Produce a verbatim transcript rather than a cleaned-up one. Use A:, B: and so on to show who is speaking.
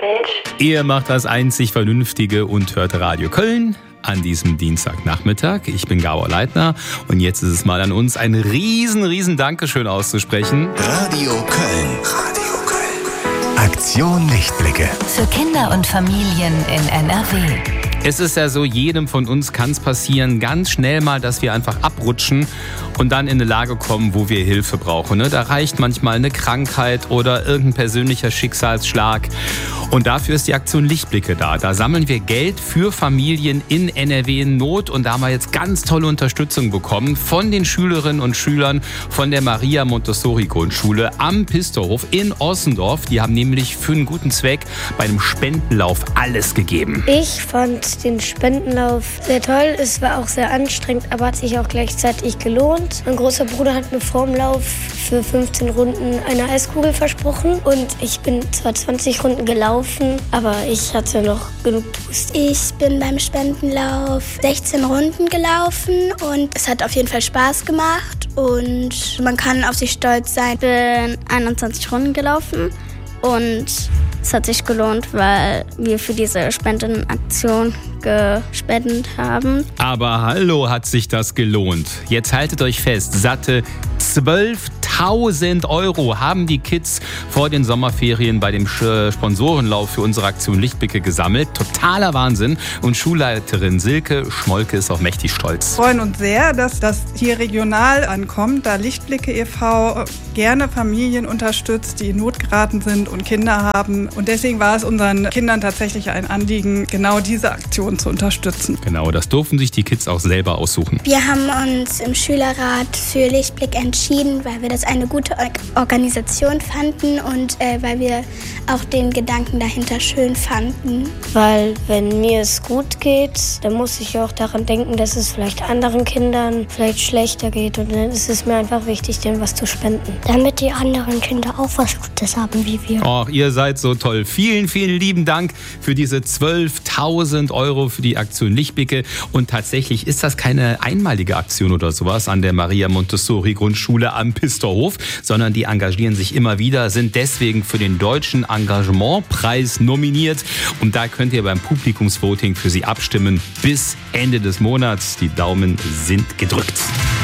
A: falsch?
B: Ihr macht das einzig Vernünftige und hört Radio Köln an diesem Dienstagnachmittag. Ich bin Gabor Leitner und jetzt ist es mal an uns, ein riesen, riesen Dankeschön auszusprechen.
C: Radio Köln. Radio Köln. Aktion Lichtblicke.
D: Für Kinder und Familien in N R W.
B: Es ist ja so, jedem von uns kann es passieren, ganz schnell mal, dass wir einfach abrutschen und dann in eine Lage kommen, wo wir Hilfe brauchen. Ne? Da reicht manchmal eine Krankheit oder irgendein persönlicher Schicksalsschlag. Und dafür ist die Aktion Lichtblicke da. Da sammeln wir Geld für Familien in N R W in Not. Und da haben wir jetzt ganz tolle Unterstützung bekommen von den Schülerinnen und Schülern von der Maria Montessori Grundschule am Pistorhof in Ossendorf. Die haben nämlich für einen guten Zweck bei einem Spendenlauf alles gegeben.
E: Ich fand den Spendenlauf sehr toll. Es war auch sehr anstrengend, aber hat sich auch gleichzeitig gelohnt. Mein großer Bruder hat mir vor dem Lauf für fünfzehn Runden eine Eiskugel versprochen. Und ich bin zwar zwanzig Runden gelaufen, aber ich hatte noch genug Boost.
F: Ich bin beim Spendenlauf sechzehn Runden gelaufen und es hat auf jeden Fall Spaß gemacht und man kann auf sich stolz sein.
G: Ich bin einundzwanzig Runden gelaufen und es hat sich gelohnt, weil wir für diese Spendenaktion gespendet haben.
B: Aber hallo, hat sich das gelohnt. Jetzt haltet euch fest, satte zwölftausend Euro haben die Kids vor den Sommerferien bei dem Sponsorenlauf für unsere Aktion Lichtblicke gesammelt. Totaler Wahnsinn. Und Schulleiterin Silke Schmolke ist auch mächtig stolz.
H: Wir freuen uns sehr, dass das hier regional ankommt, da Lichtblicke e V gerne Familien unterstützt, die in Not geraten sind und Kinder haben. Und deswegen war es unseren Kindern tatsächlich ein Anliegen, genau diese Aktion zu unterstützen.
B: Genau, das durften sich die Kids auch selber aussuchen.
F: Wir haben uns im Schülerrat für Lichtblick entschieden, weil wir das eine gute Organisation fanden und äh, weil wir auch den Gedanken dahinter schön fanden.
E: Weil wenn mir es gut geht, dann muss ich auch daran denken, dass es vielleicht anderen Kindern vielleicht schlechter geht. Und dann ist es mir einfach wichtig, denen was zu spenden.
I: Damit die anderen Kinder auch was Gutes haben wie wir.
B: Och, ihr seid so toll. Vielen, vielen lieben Dank für diese zwölftausend Euro für die Aktion Lichtblicke. Und tatsächlich ist das keine einmalige Aktion oder sowas an der Maria Montessori Grundschule am Pistorhof, sondern die engagieren sich immer wieder, sind deswegen für den Deutschen Engagementpreis nominiert. Und da könnt ihr beim Publikumsvoting für sie abstimmen bis Ende des Monats. Die Daumen sind gedrückt.